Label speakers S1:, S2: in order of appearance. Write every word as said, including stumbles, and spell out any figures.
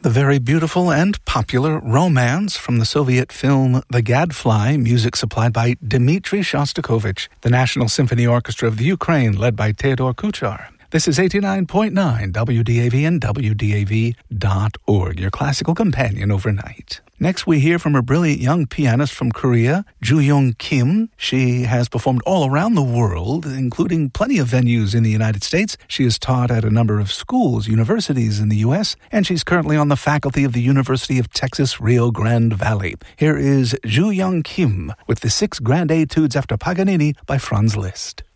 S1: The very beautiful and popular Romance from the Soviet film The Gadfly, music supplied by Dmitri Shostakovich, the National Symphony Orchestra of the Ukraine, led by Theodor Kuchar. This is eighty-nine point nine W D A V and W D A V dot org, your classical companion overnight. Next, we hear from a brilliant young pianist from Korea, Joo-young Kim. She has performed all around the world, including plenty of venues in the United States. She has taught at a number of schools, universities in the U S, and she's currently on the faculty of the University of Texas, Rio Grande Valley. Here is Joo-young Kim with the Six Grand Etudes after Paganini by Franz Liszt.